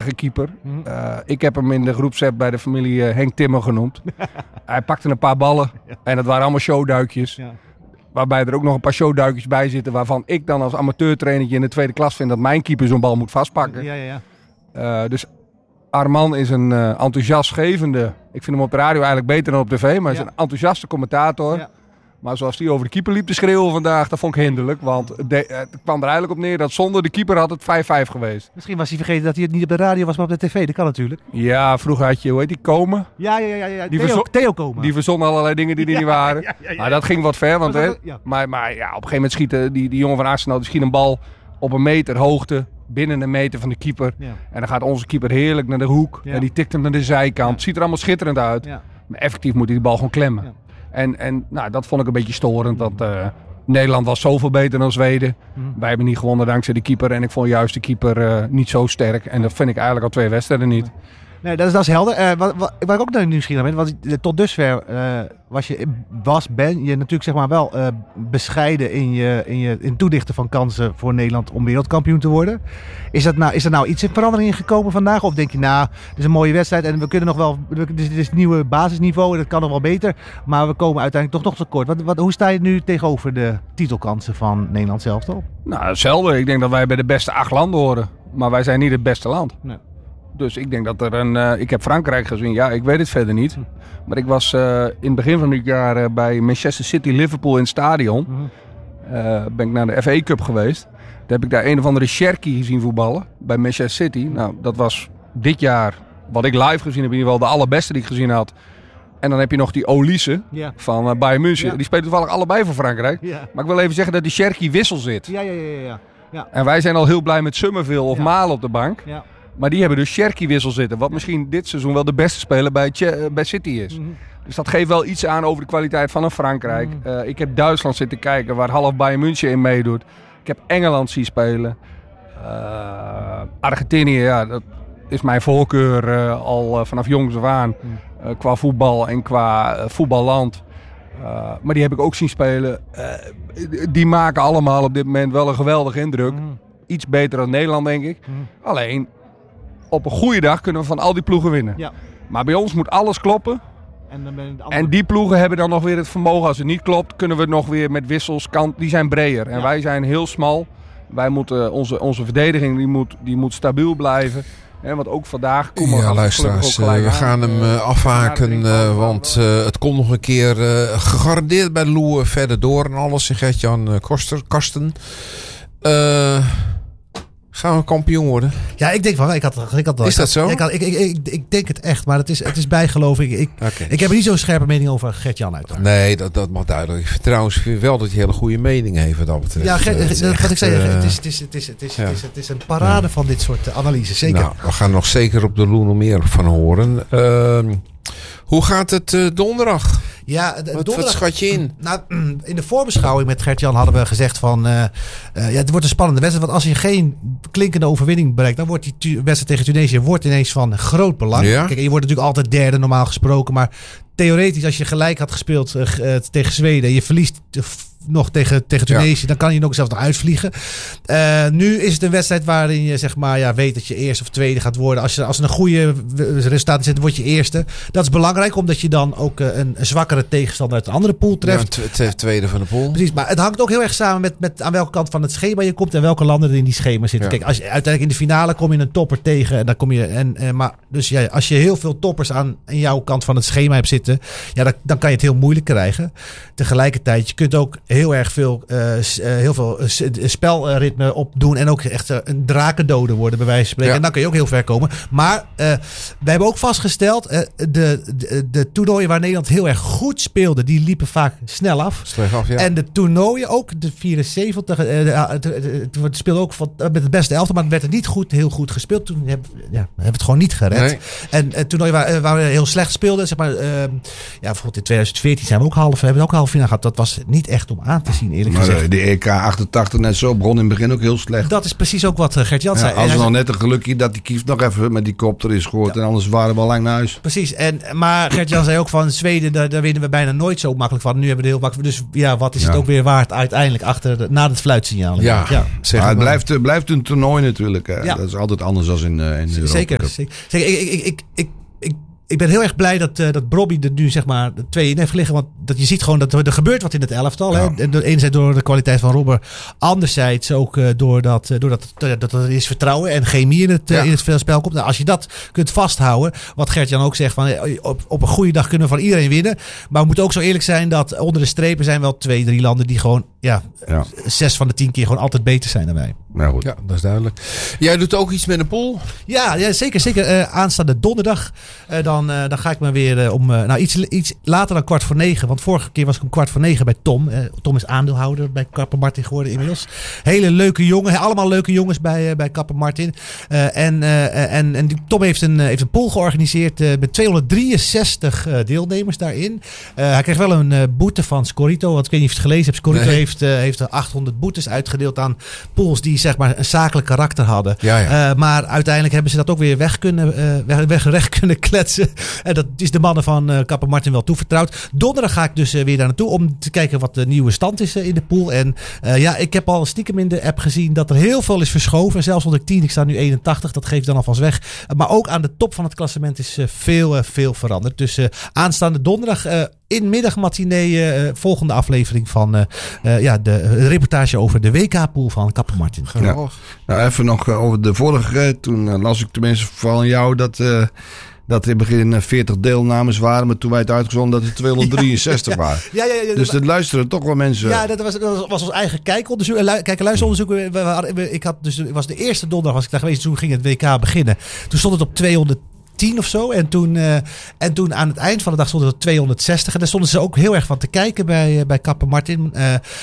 geweldige keeper. Ik heb hem in de groepsapp bij de familie Henk Timmer genoemd. Hij pakte een paar ballen en dat waren allemaal showduikjes. Ja. Waarbij er ook nog een paar showduikjes bij zitten waarvan ik dan als amateurtrainertje in de tweede klas vind dat mijn keeper zo'n bal moet vastpakken. Dus Arman is een enthousiastgevende. Ik vind hem op de radio eigenlijk beter dan op tv, maar hij is een enthousiaste commentator. Ja. Maar zoals hij over de keeper liep te schreeuwen vandaag, dat vond ik hinderlijk. Want het kwam er eigenlijk op neer dat zonder de keeper had het 5-5 geweest. Misschien was hij vergeten dat hij het niet op de radio was, maar op de tv. Dat kan natuurlijk. Ja, vroeger had je, hoe heet die, Komen? Ja. Theo Komen. Die verzon allerlei dingen die er niet waren. Ja. Maar dat ging wat ver. Want, maar op een gegeven moment schiet die jongen van Arsenal die schiet een bal op een meter hoogte. Binnen een meter van de keeper. Ja. En dan gaat onze keeper heerlijk naar de hoek. Ja. En die tikt hem naar de zijkant. Het ziet er allemaal schitterend uit. Ja. Maar effectief moet hij die bal gewoon klemmen. Ja. En dat vond ik een beetje storend. Dat Nederland was zoveel beter dan Zweden. Wij hebben niet gewonnen dankzij de keeper. En ik vond juist de keeper niet zo sterk. En dat vind ik eigenlijk al 2 wedstrijden niet. Nee, dat is helder. Waar ik ook naar nieuwsgierig ben, want tot dusver ben je natuurlijk zeg maar wel bescheiden in toedichten van kansen voor Nederland om wereldkampioen te worden. Is er nou iets in verandering gekomen vandaag? Of denk je, dit is een mooie wedstrijd en we kunnen nog wel, dit is het nieuwe basisniveau en dat kan nog wel beter, maar we komen uiteindelijk toch nog tekort. Hoe sta je nu tegenover de titelkansen van Nederland zelf toch? Nou, hetzelfde. Ik denk dat wij bij de beste 8 landen horen, maar wij zijn niet het beste land. Nee. Dus ik denk dat er ik heb Frankrijk gezien. Ja, ik weet het verder niet. Maar ik was in het begin van dit jaar bij Manchester City Liverpool in het stadion. Ben ik naar de FA Cup geweest. Daar heb ik daar een of andere Cherki gezien voetballen bij Manchester City. Nou, dat was dit jaar, wat ik live gezien heb, in ieder geval de allerbeste die ik gezien had. En dan heb je nog die Olise van Bayern München. Ja. Die spelen toevallig allebei voor Frankrijk. Ja. Maar ik wil even zeggen dat die Cherki wissel zit. Ja. En wij zijn al heel blij met Summerville of Malen op de bank. Ja. Maar die hebben dus Cherki-wissel zitten. Wat misschien dit seizoen wel de beste speler bij City is. Dus dat geeft wel iets aan over de kwaliteit van een Frankrijk. Ik heb Duitsland zitten kijken waar half Bayern München in meedoet. Ik heb Engeland zien spelen. Argentinië, dat is mijn voorkeur al vanaf jongs af aan. Qua voetbal en qua voetballand. Maar die heb ik ook zien spelen. Die maken allemaal op dit moment wel een geweldige indruk. Iets beter dan Nederland, denk ik. Alleen, op een goede dag kunnen we van al die ploegen winnen. Ja. Maar bij ons moet alles kloppen. En die ploegen hebben dan nog weer het vermogen. Als het niet klopt, kunnen we nog weer met wissels. Die zijn breder. En wij zijn heel smal. Wij moeten, onze verdediging die moet stabiel blijven. Want ook vandaag... luisteraars, we gaan hem afhaken. Want het komt nog een keer gegarandeerd bij Loe verder door. En alles in Gert-Jan Karsten. Gaan we kampioen worden? Ja, ik denk van... Is dat zo? Ik denk het echt, maar het is bijgeloof. Ik heb er niet zo'n scherpe mening over Gert-Jan uit. Nee, dat mag duidelijk. Ik trouwens vind wel dat hij hele goede mening heeft wat dat betreft. Ja, wat ik zei, het is een parade van dit soort analyses, zeker. Nou, we gaan nog zeker op de Loe nog meer van horen. Hoe gaat het donderdag? Ja, wat schat je in? Nou, in de voorbeschouwing met Gert-Jan hadden we gezegd van... het wordt een spannende wedstrijd. Want als je geen klinkende overwinning bereikt... dan wordt die wedstrijd tegen Tunesië ineens van groot belang. Ja? Kijk, je wordt natuurlijk altijd derde normaal gesproken. Maar theoretisch, als je gelijk had gespeeld tegen Zweden... en je verliest nog tegen Tunesië... dan kan je ook zelfs nog uitvliegen. Nu is het een wedstrijd waarin je zeg maar, weet dat je eerste of tweede gaat worden. Als er een goede resultaat zit, word je eerste. Dat is belangrijk, omdat je dan ook een zwakkere tegenstander uit een andere pool treft. Ja, tweede van de pool. Precies, maar het hangt ook heel erg samen met aan welke kant van het schema je komt... en welke landen er in die schema zitten. Ja. Kijk, uiteindelijk in de finale kom je een topper tegen... en dan kom je als je heel veel toppers aan jouw kant van het schema hebt zitten... dan kan je het heel moeilijk krijgen. Tegelijkertijd, je kunt ook heel erg veel spelritme opdoen en ook echt een drakendoder worden bij wijze van spreken. Ja. En dan kun je ook heel ver komen. Maar we hebben ook vastgesteld, de toernooien waar Nederland heel erg goed speelde, die liepen vaak snel af. Ja. En de toernooien, ook de 74, het speelde ook met het beste elftal, maar het werd er niet heel goed gespeeld. Toen hebben we het gewoon niet gered. Nee. En toernooien waar we heel slecht speelden, zeg maar, bijvoorbeeld in 2014 hebben we ook halve finale gehad. Dat was niet echt om om aan te zien, eerlijk gezegd. De EK 88 net zo begon in het begin ook heel slecht. Dat is precies ook wat Gert-Jan zei. Als nog net een gelukje dat die Kieft nog even met die kop er is gehoord. En anders waren we al lang naar huis. Precies. Maar Gert-Jan zei ook van Zweden, daar winnen we bijna nooit zo makkelijk van. Nu hebben we er heel makkelijk. Dus ja, wat is het ook weer waard uiteindelijk na het fluitsignaal? Ja. Het blijft een toernooi natuurlijk. Ja. Dat is altijd anders dan in Europa. Zeker. Ik ben heel erg blij dat Bobby er nu zeg maar 2 in heeft liggen. Want dat je ziet gewoon dat er gebeurt wat in het elftal. Ja. Hè? Enerzijds door de kwaliteit van Robber. Anderzijds ook doordat er is vertrouwen en chemie in het spel komt. Nou, als je dat kunt vasthouden. Wat Gert-Jan ook zegt. Van, op een goede dag kunnen we van iedereen winnen. Maar we moeten ook zo eerlijk zijn dat onder de strepen zijn wel 2-3 landen die gewoon 6 van de 10 keer gewoon altijd beter zijn dan wij. Nou goed. Ja, dat is duidelijk. Jij doet ook iets met een pool? Ja, zeker. Aanstaande donderdag. Dan ga ik me weer iets later dan 8:45. Want vorige keer was ik om 8:45 bij Tom. Tom is aandeelhouder bij Kapper Martin geworden inmiddels. Hele leuke jongen. Allemaal leuke jongens bij Kapper Martin. En Tom heeft een pool georganiseerd met 263 deelnemers daarin. Hij kreeg wel een boete van Scorito. Want ik weet niet of je het gelezen hebt. Scorito heeft 800 boetes uitgedeeld aan pools die zeg maar een zakelijk karakter hadden. Ja. Maar uiteindelijk hebben ze dat ook weer weg kunnen kletsen. En dat is de mannen van Kapper Martin wel toevertrouwd. Donderdag ga ik dus weer daar naartoe om te kijken wat de nieuwe stand is in de pool. En ik heb al stiekem in de app gezien dat er heel veel is verschoven. Zelfs onder 10, ik sta nu 81. Dat geeft dan alvast weg. Maar ook aan de top van het klassement is veel veranderd. Dus aanstaande donderdag in middagmatinee volgende aflevering van de reportage over de WK-pool van Kapper Martin. Ja. Nou, even nog over de vorige. Toen las ik tenminste van jou dat er in het begin 40 deelnames waren. Maar toen wij het uitgezonden dat het 263 waren. Ja, dus dat luisteren toch wel mensen. Ja, dat was ons eigen kijkonderzoek. Kijk- en luisteronderzoek. Het was de eerste donderdag was ik daar geweest. Toen ging het WK beginnen. Toen stond het op 210 of zo. En toen aan het eind van de dag stond het op 260. En daar stonden ze ook heel erg van te kijken bij Kapper Martin.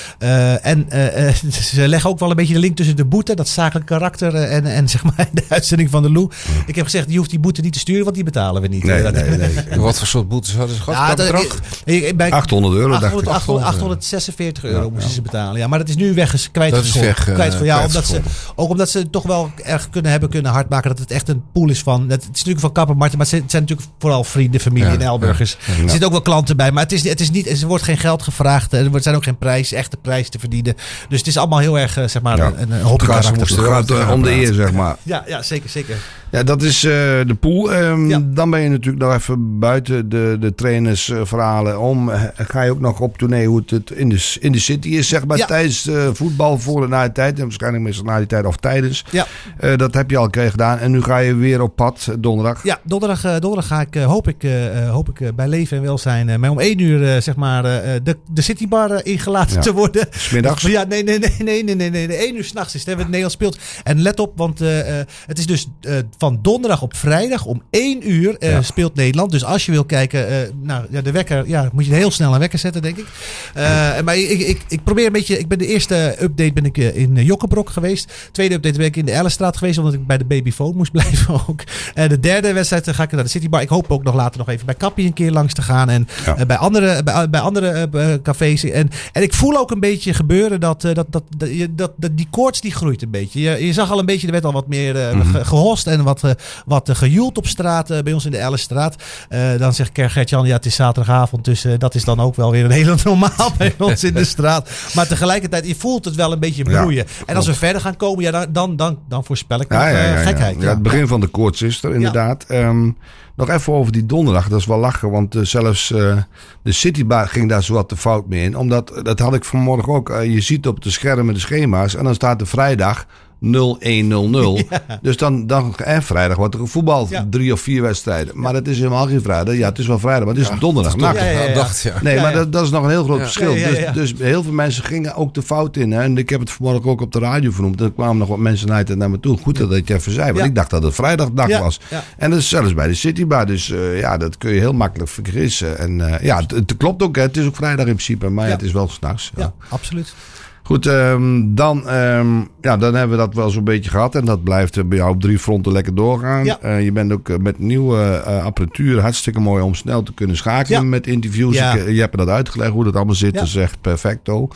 Ze leggen ook wel een beetje de link tussen de boete, dat zakelijk karakter en zeg maar de uitzending van de Lou. Ik heb gezegd, je hoeft die boete niet te sturen, want die betalen we niet. Nee. Wat voor soort boetes hadden ze gehad? €800 €846 moesten ze betalen. Ja, maar dat is nu kwijtgescholden. Omdat ze toch wel erg hebben kunnen hardmaken dat het echt een pool is van. Het is natuurlijk van Kapper Martin, maar het zijn natuurlijk vooral vrienden, familie en Elburgers. Er zitten ook wel klanten bij, maar het is niet, er wordt geen geld gevraagd. Er zijn ook geen echte prijs te verdienen. Dus het is allemaal heel erg, zeg maar, een hobbykarakter. Het gaat om de eer, zeg maar. Ja, zeker. Ja, dat is de pool. Dan ben je natuurlijk nog even buiten de trainersverhalen om. Ga je ook nog op tournee hoe het in de city is, zeg maar, tijdens voetbal, voor en na de tijd. En waarschijnlijk meestal na die tijd of tijdens. Ja. Dat heb je al een keer gedaan. En nu ga je weer op pad donderdag. Ja, donderdag ga ik, hoop ik bij leven en welzijn, maar om 1 uur, zeg maar, de citybar ingelaten te worden. 's middags? Ja, nee. 1 uur 's nachts is het, hebben we het Nederlands speelt. En let op, want het is dus van donderdag op vrijdag om 1 uur speelt Nederland. Dus als je wil kijken, de wekker, moet je heel snel een wekker zetten, denk ik. Maar ik probeer een beetje, ik ben de eerste update in Jokkenbrok geweest. Tweede update ben ik in de Ellenstraat geweest, omdat ik bij de Babyfoon moest blijven ook. De derde wedstrijd ga ik naar de Citybar. Ik hoop ook nog even bij Kappie een keer langs te gaan. En bij andere cafés. En ik voel ook een beetje gebeuren dat die koorts die groeit een beetje. Je zag al een beetje, er werd al wat meer gehost en wat gejoeld op straat bij ons in de Ellenstraat. Dan zegt Gert-Jan, het is zaterdagavond, dus dat is dan ook wel weer een hele normaal bij ons in de straat. Maar tegelijkertijd, je voelt het wel een beetje broeien. En als we verder gaan komen, dan voorspel ik gekheid. Ja, het begin van de koorts is er inderdaad. Nog even over die donderdag, dat is wel lachen, want zelfs de Citybar ging daar zo wat de fout mee in. Omdat, dat had ik vanmorgen ook, je ziet op de schermen de schema's en dan staat er vrijdag 0-1-0-0. Ja. Dus dan vrijdag wordt er gevoetbald. 3 of 4 wedstrijden. Maar dat is helemaal geen vrijdag. Ja, het is wel vrijdag, maar het is donderdag. Maar dat is nog een heel groot verschil. Dus heel veel mensen gingen ook de fout in. Hè? En ik heb het vanmorgen ook op de radio vernoemd. Er kwamen nog wat mensen naar me toe. Goed dat je even zei. Want ik dacht dat het vrijdagdag was. Ja. En dat is zelfs bij de Citybar. Dus dat kun je heel makkelijk vergissen. En het klopt ook. Hè? Het is ook vrijdag in principe. Maar het is wel 's nachts. Ja, absoluut. Goed, dan hebben we dat wel zo'n beetje gehad. En dat blijft bij jou op 3 fronten lekker doorgaan. Ja. Je bent ook met nieuwe apparatuur hartstikke mooi om snel te kunnen schakelen met interviews. Ja. Je hebt me dat uitgelegd hoe dat allemaal zit. Dat is echt perfecto.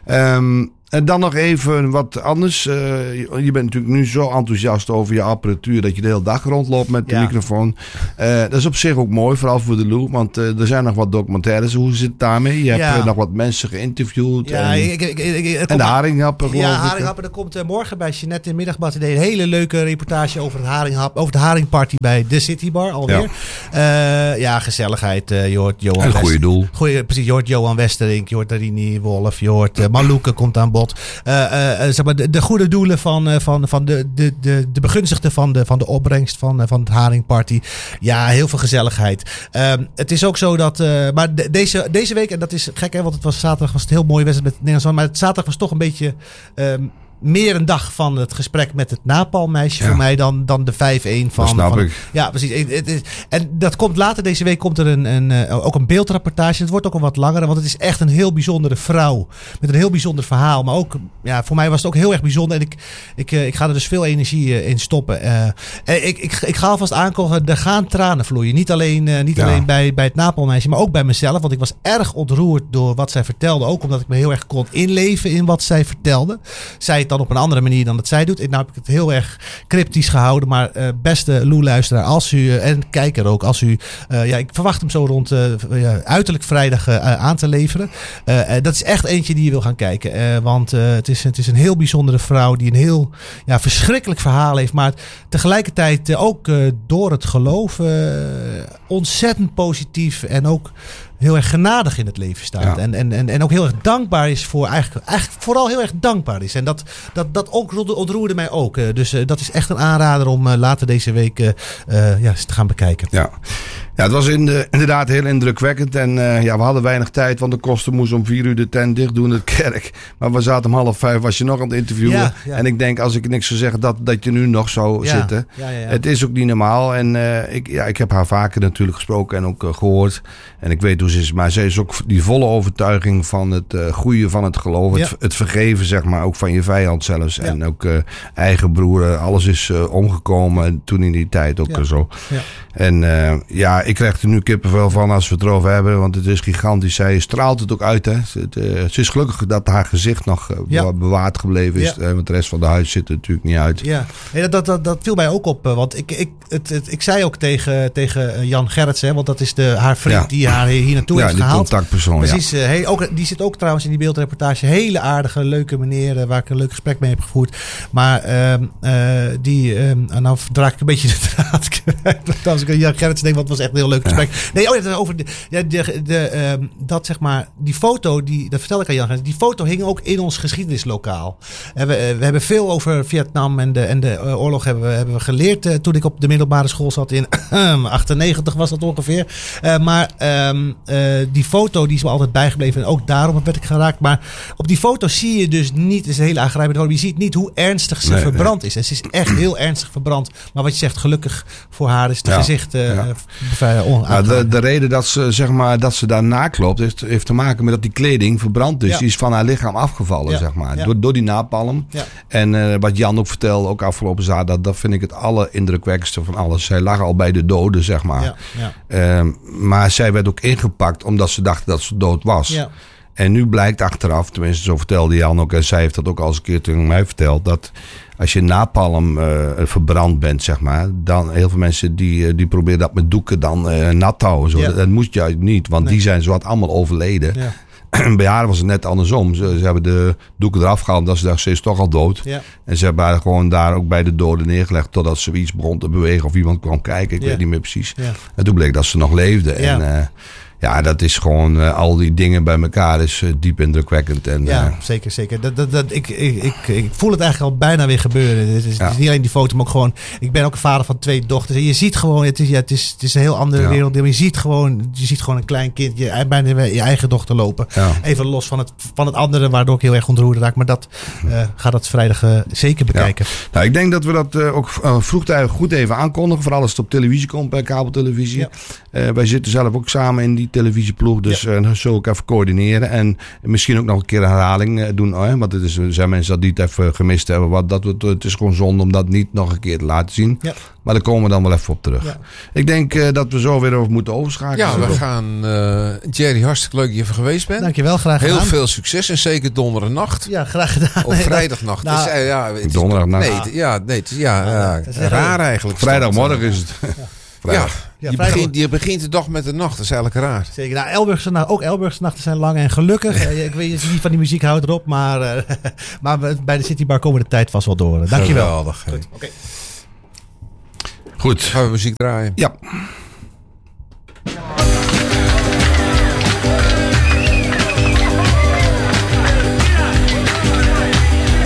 En dan nog even wat anders. Je bent natuurlijk nu zo enthousiast over je apparatuur dat je de hele dag rondloopt met de microfoon. Dat is op zich ook mooi, vooral voor de Lou. Want er zijn nog wat documentaires. Hoe zit het daarmee? Je hebt nog wat mensen geïnterviewd. Ja, en de Haringhapper, geloof ik. Ja, Haringhapper. Er komt morgen bij Jeanette in Middagmatinee een hele leuke reportage over het Haringhap. Over de Haringparty bij de City Bar alweer. Ja, gezelligheid. Je hoort Johan Wester. Een goede doel. Precies, je hoort Johan Westerink. Je hoort Darini Wolf. Je hoort Malouke komt aan bod. Zeg maar de goede doelen van de begunstigden van de opbrengst van het Haringparty. Ja, heel veel gezelligheid. Het is ook zo dat... maar deze week, en dat is gek hè, want het was zaterdag was het heel mooi wedstrijd met het Nederlands. Maar het zaterdag was toch een beetje... meer een dag van het gesprek met het napalmmeisje voor mij dan de 5-1 van... Dat snap ik. Ja, precies. En dat komt later deze week komt er ook een beeldrapportage. Het wordt ook een wat langer, want het is echt een heel bijzondere vrouw. Met een heel bijzonder verhaal. Maar ook, ja, voor mij was het ook heel erg bijzonder. En ik ga er dus veel energie in stoppen. Ik ga alvast aankondigen, er gaan tranen vloeien. Niet alleen bij het napalmmeisje, maar ook bij mezelf. Want ik was erg ontroerd door wat zij vertelde. Ook omdat ik me heel erg kon inleven in wat zij vertelde. Zij dan op een andere manier dan dat zij doet. Nou heb ik het heel erg cryptisch gehouden. Maar beste Lou-luisteraar, als u, en kijker ook, als u... ik verwacht hem zo rond uiterlijk vrijdag aan te leveren. Dat is echt eentje die je wil gaan kijken. Want het is een heel bijzondere vrouw die een heel verschrikkelijk verhaal heeft. Maar tegelijkertijd ook door het geloof ontzettend positief en ook heel erg genadig in het leven staat. Ja. En ook heel erg dankbaar is voor... Eigenlijk vooral heel erg dankbaar is. En dat ook ontroerde mij ook. Dus dat is echt een aanrader om later deze week te gaan bekijken. Ja. Ja, het was inderdaad heel indrukwekkend. En we hadden weinig tijd, want de koster moest om 4 uur de tent dicht doen in de kerk. Maar we zaten om 4:30, was je nog aan het interviewen. Ja. En ik denk, als ik niks zou zeggen, dat je nu nog zou zitten. Ja. Het is ook niet normaal. En ik heb haar vaker natuurlijk gesproken en ook gehoord. En ik weet hoe ze is. Maar zij is ook die volle overtuiging van het goede van het geloof. Het vergeven, zeg maar, ook van je vijand zelfs. Ja. En ook eigen broer. Alles is omgekomen toen in die tijd ook zo. Ja. En ik krijg er nu kippenvel van als we het erover hebben. Want het is gigantisch. Zij straalt het ook uit. Hè. Ze is gelukkig dat haar gezicht nog bewaard gebleven is. Want de rest van de huid zit er natuurlijk niet uit. Ja, dat viel mij ook op. Want ik zei ook tegen Jan Gerrits. Hè, want dat is haar vriend die haar hier naartoe heeft gehaald. Contactpersoon. Precies. Die zit ook trouwens in die beeldreportage. Hele aardige, leuke meneer. Waar ik een leuk gesprek mee heb gevoerd. Maar nou draai ik een beetje de draad kwijt. Als ik aan Jan Gerrits denk, want het was echt een heel leuk gesprek. Nee, over dat zeg maar, die foto, dat vertel ik aan Jan Gerrits. Die foto hing ook in ons geschiedenislokaal. We hebben veel over Vietnam en de oorlog hebben we geleerd toen ik op de middelbare school zat in 98 was dat ongeveer. Maar die foto die is me altijd bijgebleven en ook daarom werd ik geraakt. Maar op die foto zie je dus niet, het is een hele aangrijpende, je ziet niet hoe ernstig ze verbrand is. En ze is echt heel ernstig verbrand. Maar wat je zegt, gelukkig voor haar is het gezicht de reden dat ze, zeg maar, dat ze daarna klopt, heeft te maken met dat die kleding verbrand is. Die is van haar lichaam afgevallen, zeg maar. Ja. Door die napalm. Ja. En wat Jan ook vertelde, ook afgelopen zaterdag, dat vind ik het allerindrukwekkendste van alles. Zij lag al bij de doden, zeg maar. Ja. Maar zij werd ook ingepakt omdat ze dachten dat ze dood was. Ja. En nu blijkt achteraf, tenminste zo vertelde Jan ook, en zij heeft dat ook al eens een keer tegen mij verteld, dat als je napalm verbrand bent, zeg maar, dan heel veel mensen die proberen dat met doeken dan nat te houden. Zo. Ja. Dat moest juist niet, want die zijn zowat allemaal overleden. Ja. Bij haar was het net andersom. Ze hebben de doeken eraf gehaald omdat ze dachten, ze is toch al dood. Ja. En ze hebben haar gewoon daar ook bij de doden neergelegd totdat ze iets begon te bewegen of iemand kwam kijken. Ik weet niet meer precies. Ja. En toen bleek dat ze nog leefde. Ja. En dat is gewoon, al die dingen bij elkaar is diep indrukwekkend. En, zeker. Ik voel het eigenlijk al bijna weer gebeuren. Het is niet alleen die foto, maar ook gewoon, ik ben ook een vader van 2 dochters. En je ziet gewoon, het is een heel andere wereld. Maar je ziet gewoon een klein kind, bijna je eigen dochter lopen. Ja. Even los van het andere, waardoor ik heel erg ontroerd raak. Maar dat gaat dat vrijdag zeker bekijken. Ja. Nou, ik denk dat we dat ook vroegtijdig goed even aankondigen. Vooral als het op televisie komt, bij kabeltelevisie. Ja. Wij zitten zelf ook samen in die die televisieploeg. Dus dat zullen we even coördineren. En misschien ook nog een keer een herhaling doen. Want er zijn mensen dat die het even gemist hebben. Het is gewoon zonde om dat niet nog een keer te laten zien. Ja. Maar daar komen we dan wel even op terug. Ja. Ik denk dat we zo weer over moeten overschakelen. Ja, we gaan... Jerry, hartstikke leuk dat je even geweest bent. Dankjewel, graag gedaan. Heel veel succes en zeker donderdagnacht. Ja, graag gedaan. Of vrijdagnacht. Donderdagnacht. Het is raar eigenlijk. Vrijdagmorgen is het. Je begint de dag met de nacht. Dat is eigenlijk raar. Zeker. Nou, ook Elburgse nachten zijn lang en gelukkig. Ik weet niet van die muziek houdt erop. Maar bij de Citybar komen de tijd vast wel door. Dankjewel. Geweldig. Goed. Gaan we muziek draaien? Ja.